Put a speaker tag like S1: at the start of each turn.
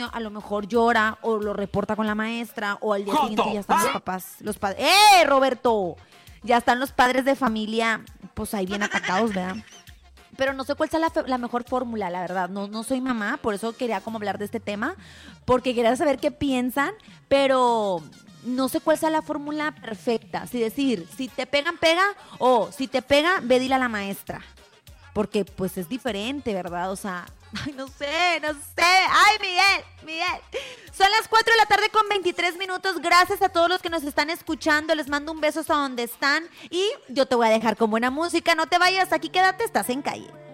S1: a lo mejor llora o lo reporta con la maestra o al día siguiente ya están los papás, los padres. Roberto! Ya están los padres de familia, pues ahí bien atacados, ¿verdad? Pero no sé cuál sea la mejor fórmula, la verdad. No soy mamá, por eso quería como hablar de este tema, porque quería saber qué piensan, pero no sé cuál sea la fórmula perfecta. Si decir, si te pegan, pega, o si te pega, ve dile a la maestra. Porque pues es diferente, ¿verdad? O sea, ay, no sé. Ay, Miguel. Son las 4 de la tarde con 23 minutos. Gracias a todos los que nos están escuchando. Les mando un beso hasta donde están. Y yo te voy a dejar con buena música. No te vayas, aquí quédate, estás en calle.